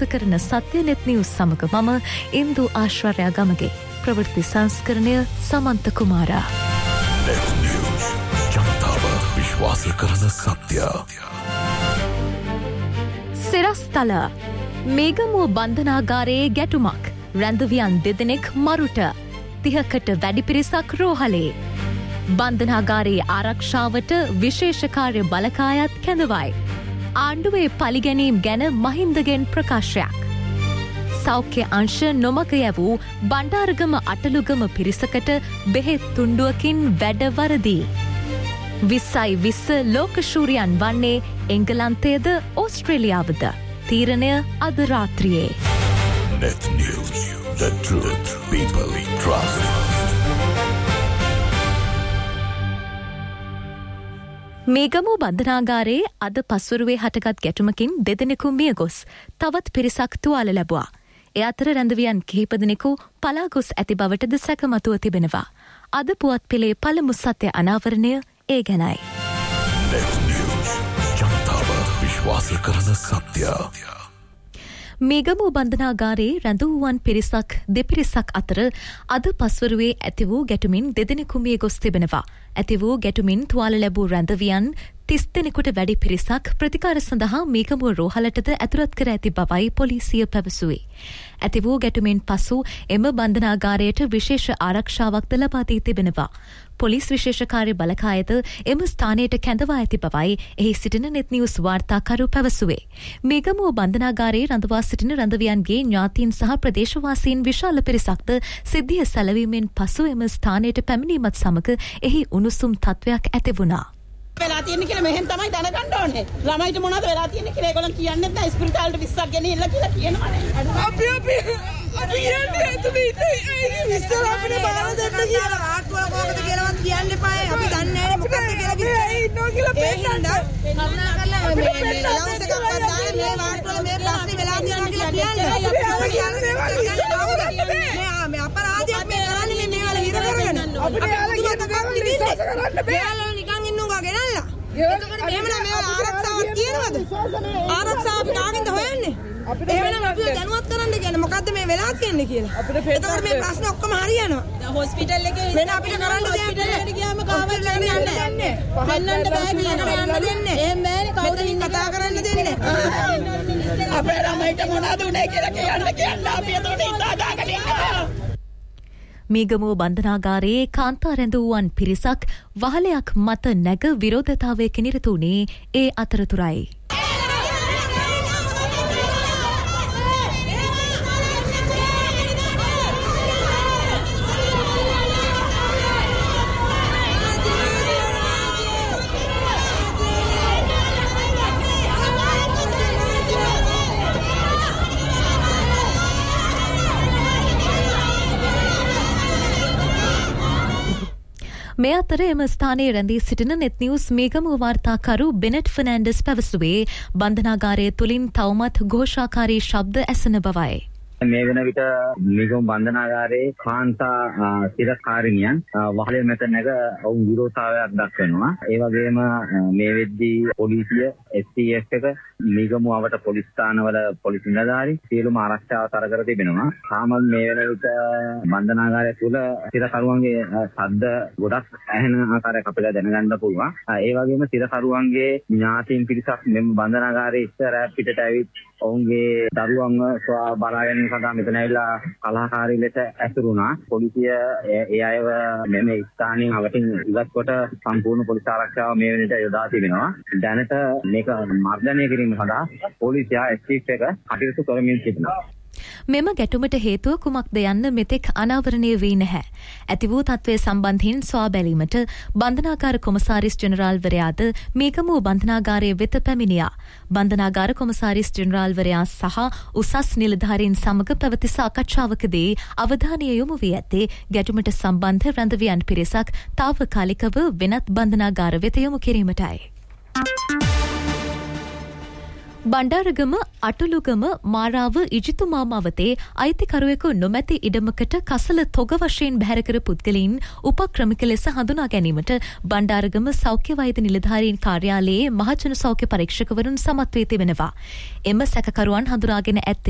කරන සත්‍යනෙත් නිවුස් සමග මම ඉන්දු ආශ්වර්යා ගමගේ ප්‍රවෘත්ති සංස්කරණය සමන්ත කුමාරා. නෙත් නිවුස් ජනතාව විශ්වාස කරන සත්‍ය. සිරස්තල මේගමුව බන්ධනාගාරයේ ගැටුමක් රැඳවියන් දෙදෙනෙක් මරුට 30කට වැඩි පිරිසක් රෝහලේ. බන්ධනාගාරයේ ආරක්ෂාවට විශේෂ කාර්ය බලකායත් කැඳවයි. ආණ්ඩුවේ පලිගැනීම් ගැන මහින්දගෙන් ප්‍රකාශයක්. සෞඛ්‍ය අංශ නොමග යැවූ බණ්ඩාරගම අටලුගම පිරිසකට බෙහෙත් තුණ්ඩුවකින් වැඩ වරදී. 2020 ලෝකශූරියන් වන්නේ එංගලන්තයේද ඕස්ට්‍රේලියාවද? තීරණය අද රාත්‍රියේ. Net News, the truth people trust. Megamuwa බන්ධනාගාරයේ අද පස්වරුවේ හටගත් ගැටුමකින් දෙදෙනෙකු මිය ගොස් තවත් පිරිසක් තුවාල ලැබුවා. ඒ අතර රැඳවියන් කිහිප දෙනෙකු පලා ගොස් ඇති බවටද සැකමතුව තිබෙනවා. අද පුවත් පෙළේ පළමු සත්‍ය අනාවරණය ඒ ගැනයි. Net News, ජනතාව විශ්වාස කරන සත්‍ය. මේගමුව බන්ධනාගාරයේ රැඳවුවන් පිරිසක් දෙපිරිසක් අතර අද පස්වරුවේ ඇති වූ ගැටුමින් දෙදෙනෙකු මිය ගොස් තිබෙනවා. ඇති වූ ගැටුමින් තුවාල ලැබූ රැඳවියන් 30 දෙනෙකුට වැඩි පිරිසක් ප්‍රතිකාර සඳහා මේගමුව රෝහලටද ඇතුළත් කර ඇති බවයි පොලිසිය පැවසුවේ. ඇති වූ ගැටුමින් පසු එම බන්ධනාගාරයට විශේෂ ආරක්ෂාවක්ද ලබා දී තිබෙනවා. පොලිස් විශේෂ කාර්ය බලකායද එම ස්ථානයට කැඳවා ඇති බවයි එහි සිටින නෙත් නිවුස් වාර්තාකරු පැවසුවේ. මේගමුව බන්ධනාගාරයේ රඳවා සිටින රඳවියන්ගේ ඥාතීන් සහ ප්‍රදේශවාසීන් විශාල පිරිසක්ද සිද්ධිය සැලවීමෙන් පසු එම ස්ථානයට පැමිණීමත් සමග එහි උණුසුම් තත්වයක් ඇති වුණා. වෙලා තියෙන කියලා මෙහෙන් තමයි දැනගන්න ඕනේ. ළමයිට මොනවද වෙලා තියෙන්නේ කියලා ඒගොල්ලන් කියන්නේ නැහැ. ස්පිරිතාලට 20ක් ගෙනිහිල්ලා කියලා කියනවනේ. අපි යන්නේ තුමීට විස්තර අපිට බලන්න දෙන්න කියලා. ආට්ටුව කොහොමද කියලාවත් කියන්න එපායි. අපි දන්නේ නැහැ මොකක්ද කියලා විස්තර. ඒ ඉන්නෝ කියලා පෙන්නන්න. කරුණා කරලා මේ ලවුස් එකක් දාන්න මේ ආට්ටුවල මේ ප්‍රශ්නේ වෙලා තියෙනවා කියලා කියන්නේ. මේ අපරාධයක් මේ කරන්නේ මේ වල හිර කරගෙන. අපිට යාළුවා නිකන් ඉන්නවා ගෙනල්ලා. එතකොට මෙහෙම නම් මේ ආරක්ෂාවක් තියෙනවද? ආරක්ෂාව අපි කාගෙන්ද හොයන්නේ? එහෙනම් අපිව දැනුවත් කරන්න කියන්නේ මොකද්ද මේ වෙලා තියෙන්නේ කියලා. එතකොට මේ ප්‍රශ්න ඔක්කොම හරියනවා. දැන් හොස්පිටල් එකේ වෙන අපිට කරන්න දෙයක් නැහැ. ගියාම කාවත් ළඟ යන්නේ. පෙන්නන්න බෑ කියනවා. යන්න දෙන්නේ. එහෙම බෑනේ කවුද කතා කරන්න දෙන්නේ. අපේ ළමයිට මොනවද උනේ කියලා කියන්න අපි එතකොට ඉඳාගෙන ඉන්නවා. මේගමුව බන්ධනාගාරයේ කාන්තා රැඳවුවන් පිරිසක් වහලයක් මත නැග විරෝධතාවයක නිරත වුණේ ඒ අතරතුරයි. මේ අතර එම ස්ථානයේ රැඳී සිටින නෙත් නිවුස් මේගමුව වාර්තාකරු බෙනට් ෆර්නෑන්ඩස් පැවසුවේ බන්ධනාගාරය තුළින් තවමත් ഘോഷාකාරී ශබ්ද ඇසෙන බවයි. මේ වෙන විට මේගොම බන්ධනාගාරයේ කාන්තා සිරකාරිනියන් වහලේ මැද නැග ඔවුන් විරෝධතාවයක් දක්වනවා. ඒ වගේම මේ වෙද්දී පොලිසිය STF එක මේගමුවට පොලිස් ස්ථානවල පොලිස් නිලධාරී සියලුම ආරක්ෂාව තර කර තිබෙනවා. තාම මේ වෙන විට බන්ධනාගාරය තුල සිරකරුවන්ගේ ශබ්ද ගොඩක් ඇහෙන ආකාරයක් අපිට දැනගන්න පුළුවන්. ඒ වගේම සිරකරුවන්ගේ ඥාතීන් පිරිසක් මෙම බන්ධනාගාරයේ ඉස්සර පිටට ඇවිත් ඔවුන්ගේ දරුවන්ව සොයා බලා ගැනීම සඳහා මෙතන ඇවිල්ලා කලහකාරී ලෙස ඇසුරුණා. පොලිසිය ඒ අයව මෙම ස්ථානයෙන් අවටින් ඉවත් කොට සම්පූර්ණ පොලිස් ආරක්ෂාව මේ වෙනට යොදා තිබෙනවා. දැනට මේක මර්ධනය කිරීම සඳහා පොලිසිය STF එක කටයුතු කරමින් සිටිනවා. මෙම ගැටුමට හේතුව කුමක්ද යන්න මෙතෙක් අනාවරණය වී නැහැ. ඇති වූ තත්ත්වය සම්බන්ධයෙන් සොයා බැලීමට බන්ධනාගාර කොමසාරිස් ජෙනරාල්වරයාද මේගමුව බන්ධනාගාරයේ වෙත පැමිණියා. බන්ධනාගාර කොමසාරිස් ජෙනරාල්වරයා සහ උසස් නිලධාරීන් සමග පැවති සාකච්ඡාවකදී අවධානය යොමු වී ඇත්තේ ගැටුමට සම්බන්ධ රැඳවියන් පිරිසක් තාවකාලිකව වෙනත් බන්ධනාගාර වෙත යොමු කිරීමටයි. බණ්ඩාරගම අටලුගම මාරාව ඉජිතුමා මවතේ අයිතිකරුවෙකු නොමැති ඉඩමකට කසල තොග වශයෙන් බැහැර කර පුද්ගලයින් උපක්‍රමික ලෙස හඳුනා ගැනීමට බණ්ඩාරගම සෞඛ්‍ය වෛද්‍ය නිලධාරීන් කාර්යාලයේ මහජන සෞඛ්‍ය පරීක්ෂකවරුන් සමත් වී තිබෙනවා. එම සැකකරුවන් හඳුනාගෙන ඇත්තේ